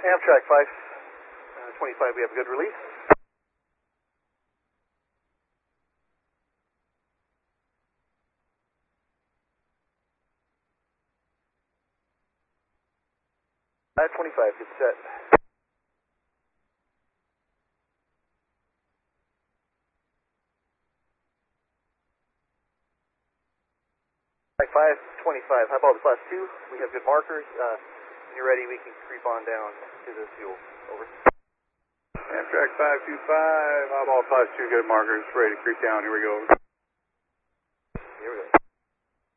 Amtrak 525, we have a good release. .525, good set. 525, high ball to class 2, we have good markers. When you're ready, we can creep on down to the fuel. Over. Amtrak 525, high ball class 2, good markers, ready to creep down, here we go.